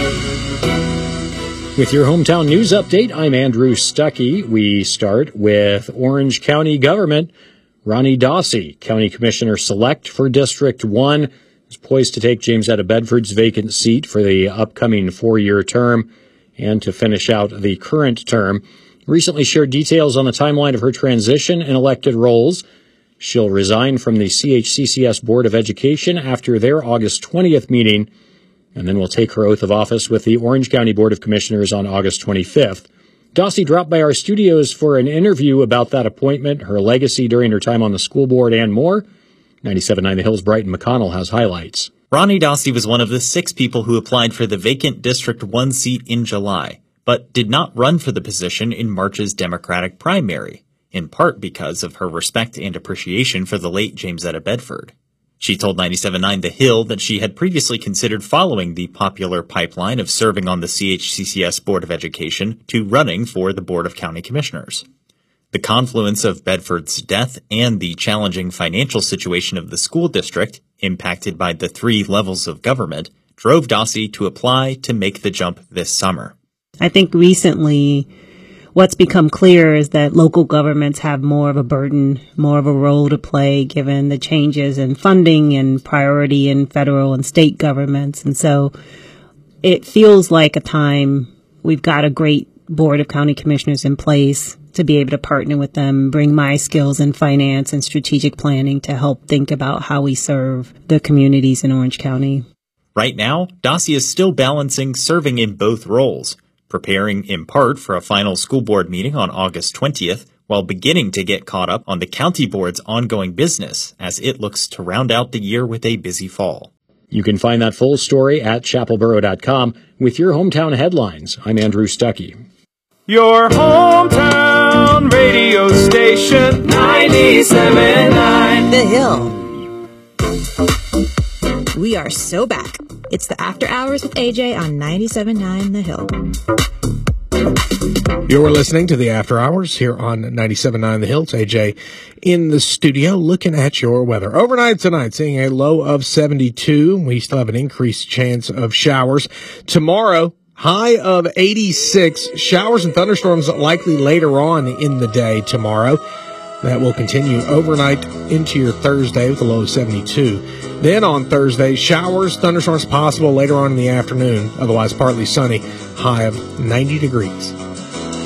With your hometown news update, I'm Andrew Stuckey. We start with Orange County government. Ronnie Dawsey, County Commissioner-select for District 1, is poised to take James Etta Bedford's vacant seat for the upcoming 4-year term and to finish out the current term. Recently shared details on the timeline of her transition in elected roles. She'll resign from the CHCCS Board of Education after their August 20th meeting, and then will take her oath of office with the Orange County Board of Commissioners on August 25th. Dawsey dropped by our studios for an interview about that appointment, her legacy during her time on the school board, and more. 97.9 The Hill's Brighton McConnell has highlights. Ronnie Dawsey was one of the 6 people who applied for the vacant District 1 seat in July, but did not run for the position in March's Democratic primary, in part because of her respect and appreciation for the late James Etta Bedford. She told 97.9 The Hill that she had previously considered following the popular pipeline of serving on the CHCCS Board of Education to running for the Board of County Commissioners. The confluence of Bedford's death and the challenging financial situation of the school district, impacted by the 3 levels of government, drove Dawsey to apply to make the jump this summer. I think recently what's become clear is that local governments have more of a burden, more of a role to play given the changes in funding and priority in federal and state governments. And so it feels like a time we've got a great board of county commissioners in place to be able to partner with them, bring my skills in finance and strategic planning to help think about how we serve the communities in Orange County. Right now, Dawsey is still balancing serving in both roles, preparing in part for a final school board meeting on August 20th, while beginning to get caught up on the county board's ongoing business as it looks to round out the year with a busy fall. You can find that full story at chapelboro.com with your hometown headlines. I'm Andrew Stuckey. Your hometown radio station, 97.9 The Hill. We are so back. It's the After Hours with AJ on 97.9 The Hill. You're listening to the After Hours here on 97.9 The Hill. It's AJ in the studio looking at your weather. Overnight tonight, seeing a low of 72. We still have an increased chance of showers. Tomorrow, high of 86. Showers and thunderstorms likely later on in the day tomorrow. That will continue overnight into your Thursday with a low of 72. Then on Thursday, showers, thunderstorms possible later on in the afternoon. Otherwise, partly sunny, high of 90 degrees.